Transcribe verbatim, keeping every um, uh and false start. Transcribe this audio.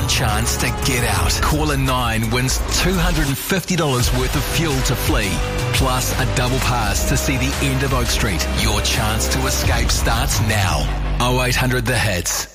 one chance to get out. Caller nine wins two hundred fifty dollars worth of fuel to flee, plus a double pass to see the end of Oak Street. Your chance to escape starts now. oh eight hundred The Hits.